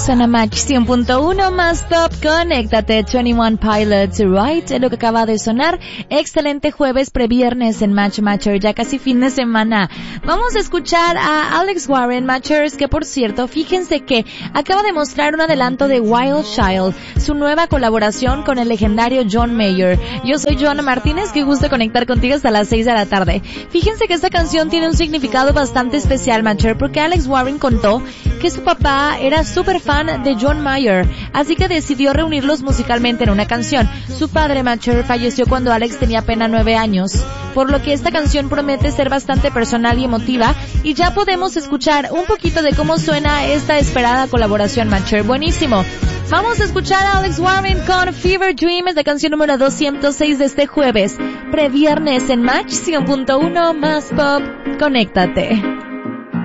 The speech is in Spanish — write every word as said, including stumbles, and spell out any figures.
Suena Match cien punto uno más Top, conéctate. veintiuno Pilots, Right, es lo que acaba de sonar. Excelente jueves, previernes en Match Matcher, ya casi fin de semana. Vamos a escuchar a Alex Warren, Matchers, que por cierto, fíjense que acaba de mostrar un adelanto de Wild Child, su nueva colaboración con el legendario John Mayer. Yo soy Joana Martínez, que gusto conectar contigo hasta las seis de la tarde. Fíjense que esta canción tiene un significado bastante especial, Matcher, porque Alex Warren contó que su papá era súper fan de John Mayer, así que decidió reunirlos musicalmente en una canción. Su padre, Matcher, falleció cuando Alex tenía apenas nueve años, por lo que esta canción promete ser bastante personal y emotiva, y ya podemos escuchar un poquito de cómo suena esta esperada colaboración, Matcher. Buenísimo. Vamos a escuchar a Alex Warren con Fever Dream, es la canción número doscientos seis de este jueves, previernes en Match cien punto uno más Pop. Conéctate.